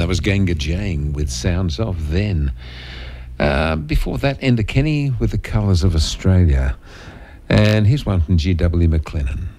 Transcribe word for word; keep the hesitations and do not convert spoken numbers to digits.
was Ganga Jang with Sounds Of Then. Uh, before that, Enda Kenny with The Colours of Australia. And here's one from G W McLennan.